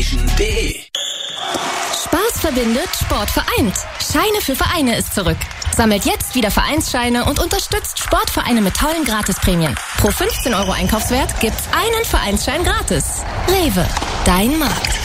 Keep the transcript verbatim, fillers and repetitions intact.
Playstation punkt de. Spaß verbindet, Sport vereint. Scheine für Vereine ist zurück. Sammelt jetzt wieder Vereinsscheine und unterstützt Sportvereine mit tollen Gratisprämien. Pro fünfzehn Euro Einkaufswert gibt's einen Vereinsschein gratis. Rewe, dein Markt.